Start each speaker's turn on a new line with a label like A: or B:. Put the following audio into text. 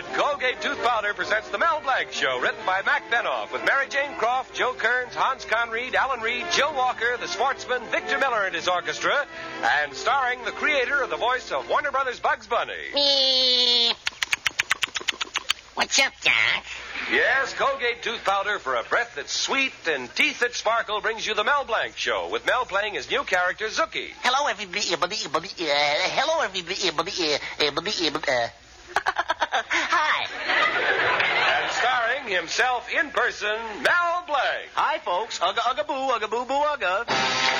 A: good Colgate Tooth Powder presents The Mel Blanc Show, written by Mac Benoff, with Mary Jane Croft, Joe Kearns, Hans Conried, Alan Reed, Joe Walker, the sportsman, Victor Miller and his orchestra, and starring the creator of the voice of Warner Brothers' Bugs Bunny.
B: Me. What's up, Doc?
A: Yes, Colgate Tooth Powder for a breath that's sweet and teeth that sparkle brings you The Mel Blanc Show, with Mel playing his new character, Zookie.
B: Hello, everybody. Hello, everybody. Hi.
A: And starring himself in person, Mel Blanc.
C: Hi, folks. Ugga, ugga, boo, ugga, boo, boo, ugga.